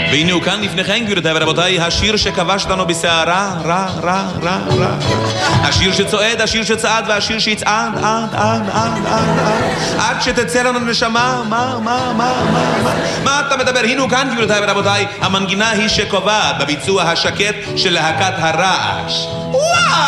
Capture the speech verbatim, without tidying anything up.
והנה הוא כאן לפניכם, גבירותיי ורבותיי, השיר שכבש לנו בסערה, רע, רע, רע, רע. השיר שצועד, השיר שצעד, והשיר שיצעד, עד, עד, עד, עד, עד. עד שתצא לנו נשמה, מה, מה, מה, מה, מה. מה אתה מדבר? הנה הוא כאן, גבירותיי ורבותיי, המנגינה היא שקובעת בביצוע השקט של להקת הרעש. וואו!